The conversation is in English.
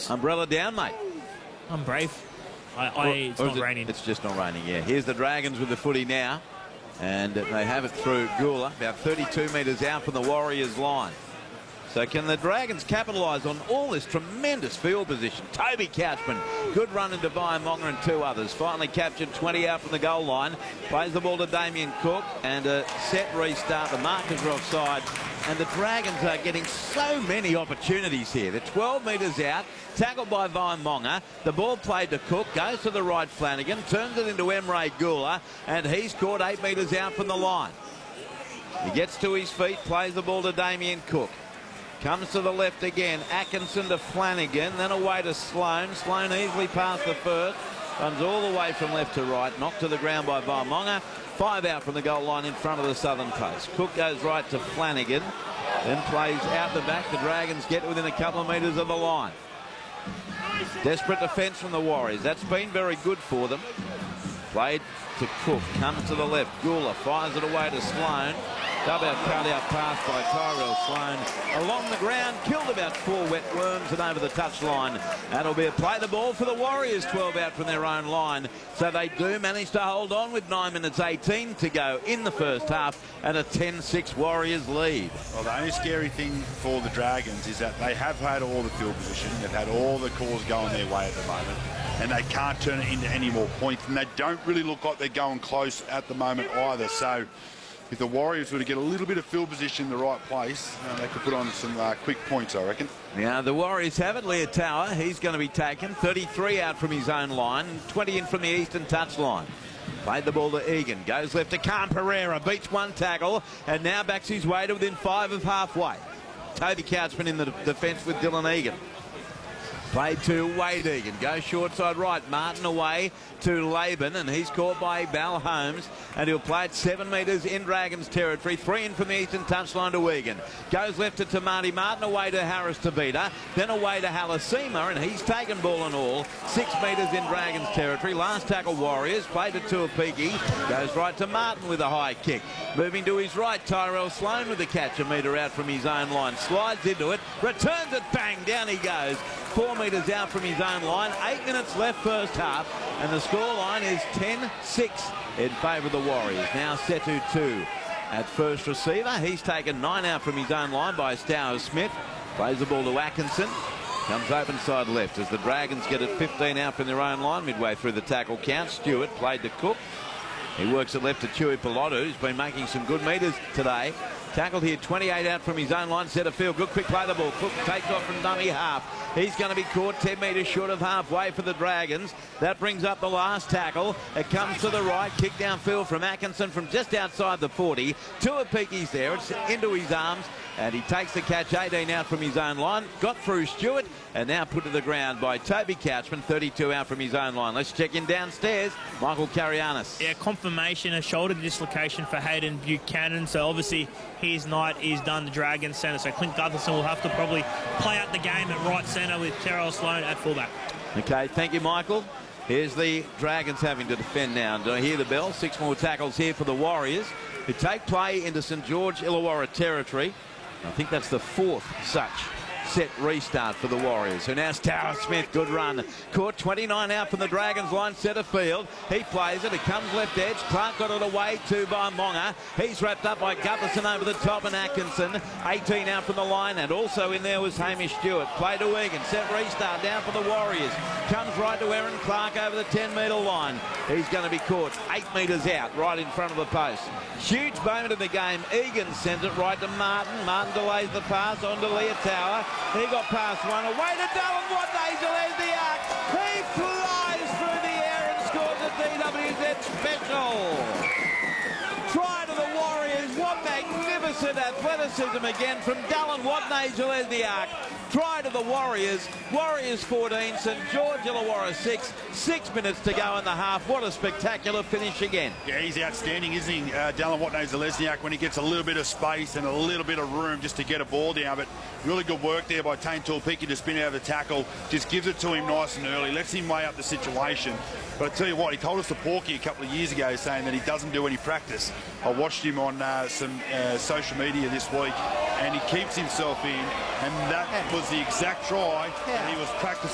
Umbrella down, mate. I'm brave. It's not raining. It's just not raining, yeah. Here's the Dragons with the footy now. And they have it through Gula, about 32 metres out from the Warriors line. So can the Dragons capitalise on all this tremendous field position? Toby Couchman, good run into Viamonga and two others. Finally captured 20 out from the goal line. Plays the ball to Damien Cook and a set restart. The markers are offside. And the Dragons are getting so many opportunities here. They're 12 metres out, tackled by Viamonga. The ball played to Cook, goes to the right Flanagan, turns it into Emre Gula, and he's caught 8 metres out from the line. He gets to his feet, plays the ball to Damien Cook. Comes to the left again, Atkinson to Flanagan, then away to Sloan. Sloan easily past the first, runs all the way from left to right, knocked to the ground by Viamonga. 5 out from the goal line in front of the southern post. Cook goes right to Flanagan, then plays out the back. The Dragons get within a couple of metres of the line. Desperate defence from the Warriors. That's been very good for them. Played to Cook, comes to the left. Gula fires it away to Sloan. Double cut out pass by Tyrell Sloan along the ground, killed about 4 wet worms and over the touchline. That'll be a play the ball for the Warriors, 12 out from their own line. So they do manage to hold on with 9 minutes 18 to go in the first half and a 10-6 Warriors lead. Well, the only scary thing for the Dragons is that they have had all the field position. They've had all the calls going their way at the moment, and they can't turn it into any more points, and they don't really look like they're going close at the moment either. So if the Warriors were to get a little bit of field position in the right place, they could put on some quick points, I reckon. Now, the Warriors have it. Leah Tower, he's going to be taken. 33 out from his own line, 20 in from the eastern touchline. Played the ball to Egan, goes left to Khan Pereira, beats one tackle, and now backs his way to within 5 of halfway. Toby Couchman in the defence with Dylan Egan. Played to Wade Egan, goes short side right, Martin away to Laban, and he's caught by Bal Holmes, and he'll play it 7 metres in Dragons territory, 3 in from the eastern touchline to Egan. Goes left to Tamati Martin, away to Harris Tavita, then away to Halasima, and he's taken ball and all, 6 metres in Dragons territory. Last tackle Warriors, played to Tuapiki, goes right to Martin with a high kick. Moving to his right, Tyrell Sloan with the catch, a metre out from his own line, slides into it, returns it, bang, down he goes. 4 metres out from his own line, 8 minutes left first half, and the scoreline is 10-6 in favour of the Warriors. Now Setu 2 at first receiver. He's taken 9 out from his own line by Stower Smith. Plays the ball to Atkinson. Comes open side left as the Dragons get it 15 out from their own line midway through the tackle count. Stewart played to Cook. He works it left to Chewy Pilotu, who's been making some good metres today. Tackled here, 28 out from his own line, centre field. Good quick play the ball. Cook takes off from dummy half. He's going to be caught 10 metres short of halfway for the Dragons. That brings up the last tackle. It comes to the right. Kick downfield from Atkinson from just outside the 40. Tuapiki's there. It's into his arms. And he takes the catch 18 out from his own line. Got through Stewart and now put to the ground by Toby Couchman, 32 out from his own line. Let's check in downstairs. Michael Carianis. Yeah, confirmation, a shoulder dislocation for Hayden Buchanan. So obviously his night is done, the Dragons centre. So Clint Gutherson will have to probably play out the game at right centre with Terrell Sloan at fullback. Okay, thank you, Michael. Here's the Dragons having to defend now. Do I hear the bell? 6 more tackles here for the Warriors, who take play into St George Illawarra territory. I think that's the 4th such set restart for the Warriors, who now Stower Smith, good run. Caught 29 out from the Dragons line, centre field. He plays it, it comes left edge. Clark got it away to Viamonga. He's wrapped up by Gutherson over the top and Atkinson. 18 out from the line, and also in there was Hamish Stewart. Play to Egan, set restart down for the Warriors. Comes right to Aaron Clark over the 10-metre line. He's going to be caught 8 metres out, right in front of the post. Huge moment in the game. Egan sends it right to Martin. Martin delays the pass on to Leah Tower. He got past one, away to Dylan Watney, delays the arc. He flies through the air and scores a DWZ special. Try to the Warriors. What magnificent athleticism again from Dylan Watney, Lesniak. Try to the Warriors. Warriors 14, St George Illawarra 6. 6 minutes to go in the half. What a spectacular finish again. Yeah, he's outstanding, isn't he? Dylan Watney-Zelezniak, when he gets a little bit of space and a little bit of room just to get a ball down. But really good work there by Tane Tuapiki to spin out of the tackle. Just gives it to him nice and early. Lets him weigh up the situation. But I tell you what, he told us to Porky a couple of years ago saying that he doesn't do any practice. I watched him on some social media this week, and he keeps himself in, and that was the exact try that he was practicing.